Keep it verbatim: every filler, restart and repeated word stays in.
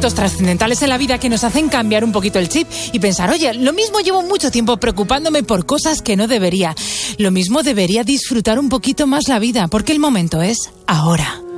momentos trascendentales en la vida que nos hacen cambiar un poquito el chip y pensar, oye, lo mismo llevo mucho tiempo preocupándome por cosas que no debería. Lo mismo debería disfrutar un poquito más la vida, porque el momento es ahora.